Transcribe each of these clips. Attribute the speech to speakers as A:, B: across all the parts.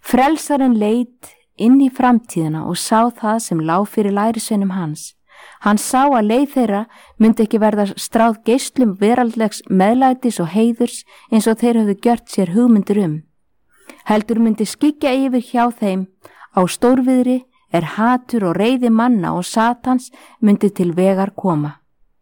A: Frelsarinn leit inn í framtíðina og sá það sem lá fyrir lærisveinum hans. Hann sá að leið þeirra myndi ekki verða stráð geislum veraldlegs meðlætis og heiðurs eins og þeir höfðu gjört sér hugmyndir heldur myndi skyggja yfir hjá þeim á stórviðri hatur og reiði manna og Satans myndi til vegar koma.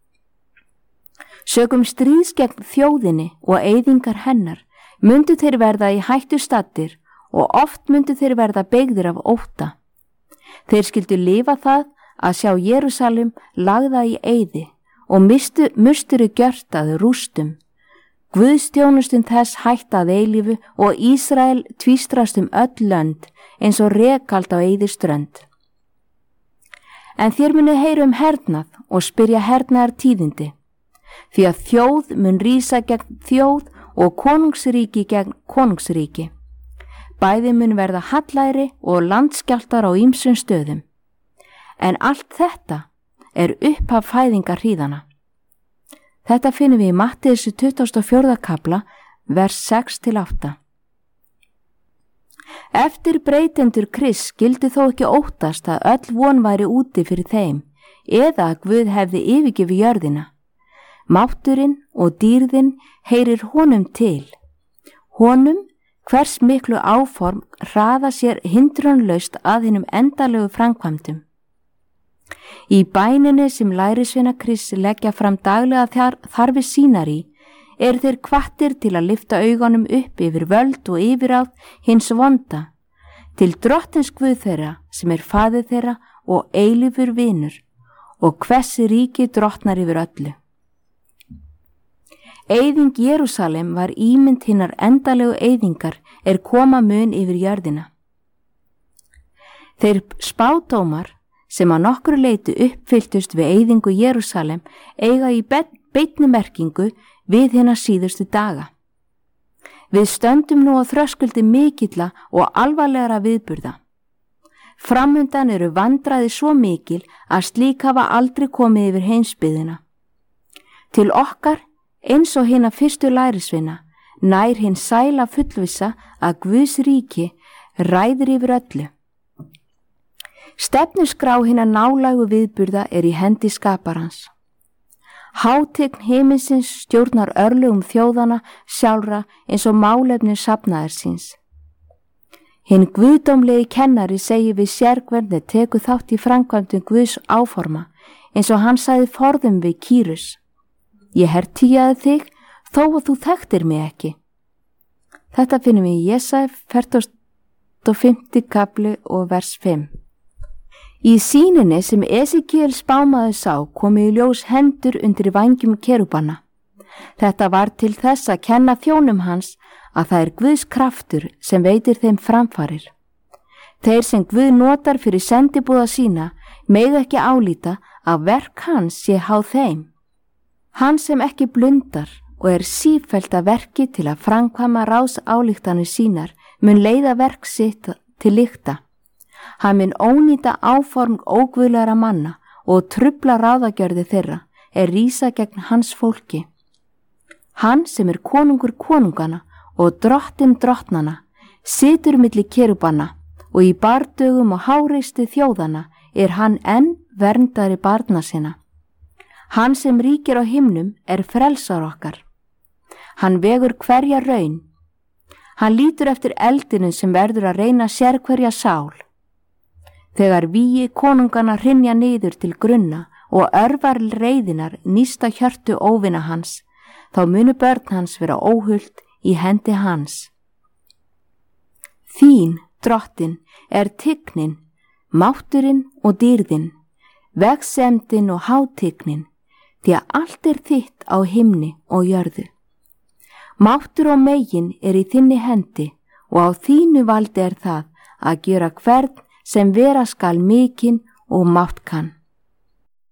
A: Sökum stríðs gegn þjóðinni og eyðingar hennar myndu þeir verða í hættu staddir og oft myndu þeir verða beygðir af ótta. Þeir skyldu lifa það að sjá Jerúsalem lagða í eyði og musturu gjört að rústum. Guðstjónustun þess hætta að eilífu og Ísrael tvístrast öll lönd eins og rekald á eyðiströnd. En þér munið heyra hernað og spyrja hernaðar tíðindi, því að þjóð mun rísa gegn þjóð og konungsríki gegn konungsríki. Bæði mun verða hallæri og landskjálftar á ýmsum stöðum. En allt þetta upphaf fæðingar hríðana. Þetta finnum við í Matteusar 24. kapla, vers 6-8. Eftir breytendur Krists skyldi þó ekki óttast að öll von væri úti fyrir þeim, eða að Guð hefði yfirgefið jörðina. Mátturinn og dýrðin heyrir honum til. Honum hvers miklu áform hraða sér hindrunlaust að hinum endalegu framkvæmdum. Í bæninni sem lærisveina Krists leggja fram daglega þarfir sínar í, þeir hvattir til að lyfta augunum upp yfir völd og yfiráð hins vonda, til drottins Guð þeirra sem faðir þeirra og eilífur vinur, og hvers ríki drottnar yfir öllu. Eyðing Jerúsalem var ímynd hinnar endalegu eyðingar koma mun yfir jörðina. Þeir spádómar sem að nokkru leyti uppfylltust við eyðingu Jerúsalem eiga í beinni merkingu við hina síðustu daga. Við stöndum nú á þröskuldi mikilla og alvarlegra viðburða. Framundan vandræði svo mikil að slík hafa aldrei komið yfir heimsbyggðina. Til okkar, eins og hina fyrstu lærisveina, nær hinn sæla fullvissa að Guðs ríki ræður yfir öllu. Stefnuskrá hinna nálægu viðburða í hendi skaparans. Hátign himinsins stjórnar örlögum þjóðana sjálfra eins og málefni safnaðar síns. Hinn guðdómlegi kennari segir við sérkverð tekur þátt í framkvæmdum Guðs áforma, eins og hann sagði forðum við Kýrus. Ég hertíjaði þig þó að þú þekktir mig ekki. Þetta finnum við í Jesaja 45. kapli og vers 5. Í sýninni sem Esekiel spámaður sá komu í ljós hendur undir vængjum kerúbanna. Þetta var til þess að kenna þjónum hans að það Guðs kraftur sem veitir þeim framfarir. Þeir sem Guð notar fyrir sendibúða sína mega ekki álíta að verk hans sé háð þeim. Hann sem ekki blundar og sífellt að verki til að framkvæma ráðsályktanir sínar mun leiða verk sitt til lykta. Hann mun ónýta áform óguðlegra manna og trufla ráðagjörði þeirra rísa gegn hans fólki. Hann sem konungur konungana og drottin drottnana situr milli kerúbanna og í bardögum og háreistu þjóðana hann enn verndari barna sinna. Hann sem ríkir á himnum frelsar okkar. Hann vegur hverja raun. Hann lítur eftir eldinu sem verður að reyna sérhverja sál. Þegar vígi konungana hrynja niður til grunna og örvar reiðinar nísta hjörtu óvina hans, þá munu börn hans vera óhult í hendi hans. Þín, drottin, tignin, mátturinn og dýrðin, vegsemdin og hátignin, því að allt þitt á himni og jörðu. Máttur og megin í þinni hendi og á þínu valdi það að gera hvern sem vera skal mikinn og mátt kann.